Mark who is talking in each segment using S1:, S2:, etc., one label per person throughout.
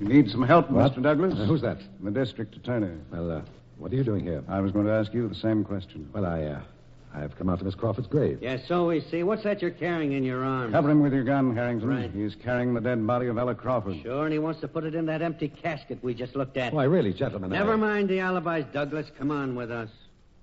S1: You need some help,
S2: What?
S1: Mr. Douglas?
S2: Who's that?
S1: The district attorney.
S2: Well, what are you doing here?
S1: I was going to ask you the same question.
S2: Well, I've come out to Miss Crawford's grave.
S3: Yes, so we see. What's that you're carrying in your arms?
S1: Cover him with your gun, Harrington.
S3: Right.
S1: He's carrying the dead body of Ella Crawford.
S3: Sure, and he wants to put it in that empty casket we just looked at.
S2: Why, really, gentlemen.
S3: Never mind the alibis, Douglas. Come on with us.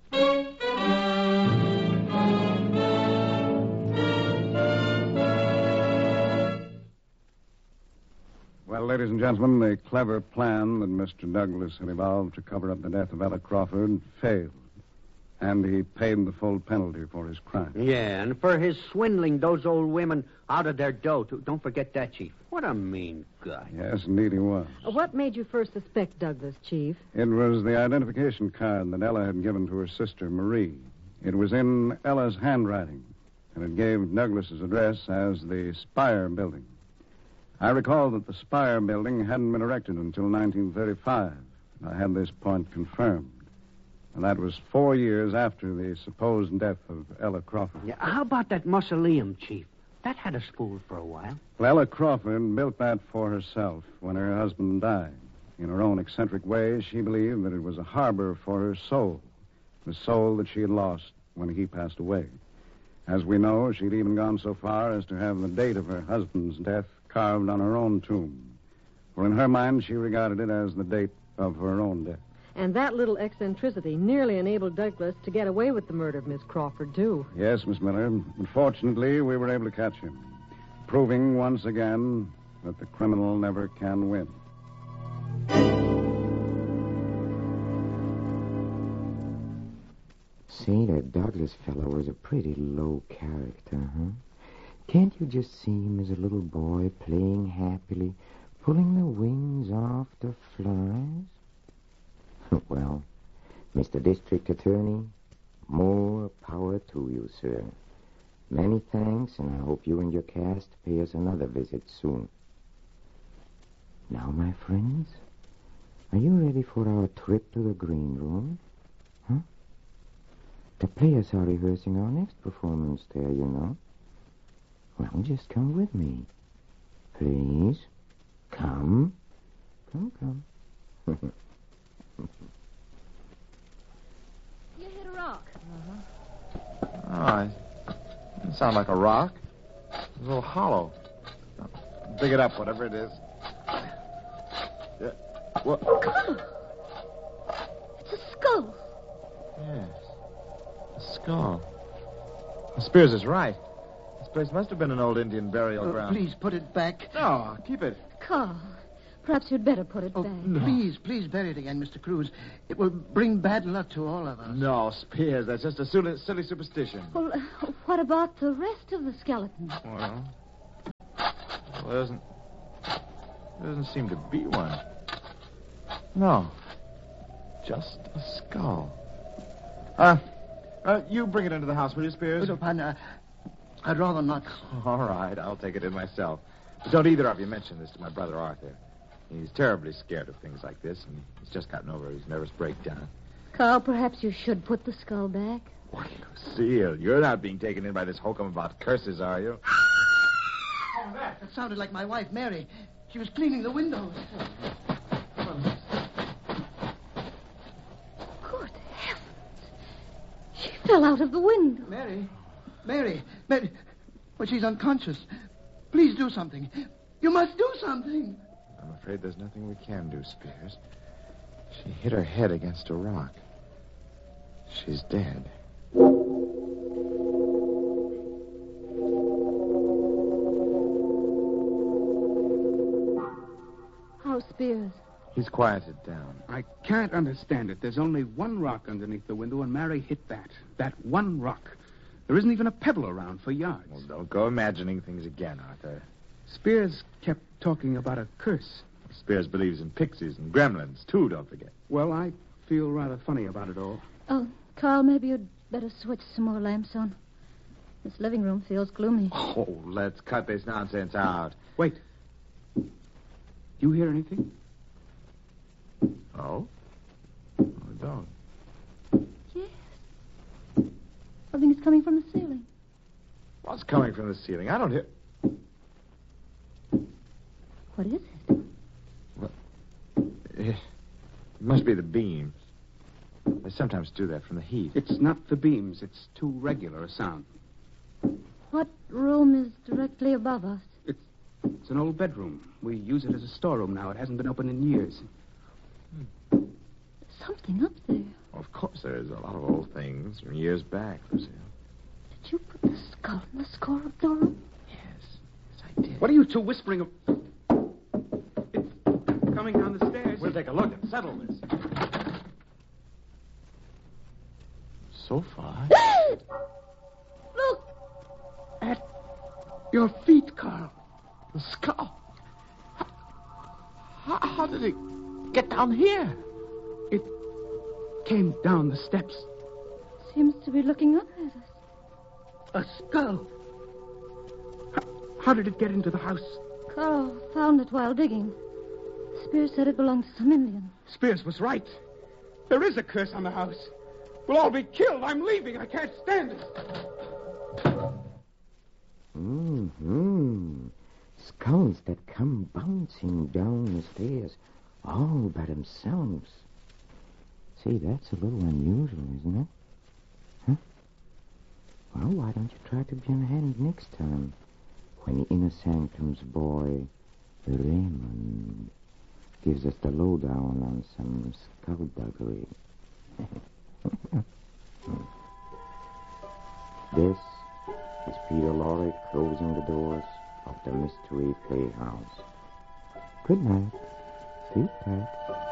S1: Well, ladies and gentlemen, the clever plan that Mr. Douglas had evolved to cover up the death of Ella Crawford failed. And he paid the full penalty for his crime.
S3: Yeah, and for his swindling those old women out of their dough, too. Don't forget that, Chief. What a mean guy.
S1: Yes, indeed he was.
S4: What made you first suspect Douglas, Chief?
S1: It was the identification card that Ella had given to her sister, Marie. It was in Ella's handwriting, and it gave Douglas's address as the Spire Building. I recall that the Spire Building hadn't been erected until 1935. I had this point confirmed. And that was 4 years after the supposed death of Ella Crawford.
S3: Yeah, how about that mausoleum, Chief? That had us fooled for a while.
S1: Well, Ella Crawford built that for herself when her husband died. In her own eccentric way, she believed that it was a harbor for her soul, the soul that she had lost when he passed away. As we know, she'd even gone so far as to have the date of her husband's death carved on her own tomb. For in her mind, she regarded it as the date of her own death.
S4: And that little eccentricity nearly enabled Douglas to get away with the murder of Miss Crawford, too.
S1: Yes, Miss Miller. Unfortunately, we were able to catch him, proving once again that the criminal never can win.
S5: Say, that Douglas fellow was a pretty low character, huh? Can't you just see him as a little boy playing happily, pulling the wings off the flies? Well, Mr. District Attorney, more power to you, sir. Many thanks, and I hope you and your cast pay us another visit soon. Now, my friends, are you ready for our trip to the green room? Huh? The players are rehearsing our next performance there, you know. Well, just come with me. Please. Come. Come.
S6: You hit a rock.
S7: Oh, it doesn't sound like a rock. It's a little hollow. Dig it up, whatever it is. Yeah. What?
S6: It's a skull.
S7: Yes. A skull. Well, Spears is right. This place must have been an old Indian burial ground.
S8: Please put it back.
S7: No, keep it.
S6: Carl, perhaps you'd better put it back.
S8: No. Please bury it again, Mr. Cruz. It will bring bad luck to all of us.
S7: No, Spears, that's just a silly superstition.
S6: Well, what about the rest of the skeleton?
S7: Well, there doesn't seem to be one. No, just a skull. You bring it into the house, will you, Spears?
S8: Pardon, I'd rather not.
S7: All right, I'll take it in myself. But don't either of you mention this to my brother Arthur. He's terribly scared of things like this, and he's just gotten over his nervous breakdown.
S6: Carl, perhaps you should put the skull back.
S7: Why, Lucille, you're not being taken in by this hokum about curses, are you?
S8: That sounded like my wife, Mary. She was cleaning the windows.
S6: Good heavens. She fell out of the window.
S8: Mary. Well, she's unconscious. Please do something. You must do something.
S7: I'm afraid there's nothing we can do, Spears. She hit her head against a rock. She's dead.
S6: How's Spears?
S7: He's quieted down.
S9: I can't understand it. There's only one rock underneath the window, and Mary hit that. That one rock. There isn't even a pebble around for yards.
S7: Well, don't go imagining things again, Arthur.
S9: Spears kept talking about a curse.
S7: Spears believes in pixies and gremlins, too, don't forget.
S9: Well, I feel rather funny about it all.
S6: Oh, Carl, maybe you'd better switch some more lamps on. This living room feels gloomy.
S7: Oh, let's cut this nonsense out.
S9: Wait. You hear anything?
S7: Oh? I don't.
S6: Yes. Something is coming from the ceiling.
S7: What's coming from the ceiling? I don't hear...
S6: What is it?
S7: What? Must be the beams. They sometimes do that from the heat.
S9: It's not the beams. It's too regular a sound.
S6: What room is directly above us?
S9: It's an old bedroom. We use it as a storeroom now. It hasn't been open in years.
S6: There's something up there.
S7: Well, of course there is. A lot of old things from years back, Lucille.
S6: Did you put the skull in the score of the room?
S7: Yes, I did.
S9: What are you two whispering of? It's coming down the stairs.
S2: We'll take a look and settle this.
S7: So far.
S6: Look!
S9: At your feet, Carl.
S7: The skull. How did it get down here?
S9: It came down the steps.
S6: Seems to be looking up at us.
S9: A skull. How did it get into the house?
S6: Carl found it while digging. Spears said it belonged to some Indian.
S9: Spears was right. There is a curse on the house. We'll all be killed. I'm leaving. I can't stand it.
S5: Mm-hmm. Skulls that come bouncing down the stairs all by themselves. See, that's a little unusual, isn't it? Huh? Well, why don't you try to be on hand next time when the Inner Sanctum's boy, Raymond, gives us the lowdown on some skullduggery. This is Peter Lorre closing the doors of the Mystery Playhouse. Good night. Sleep tight.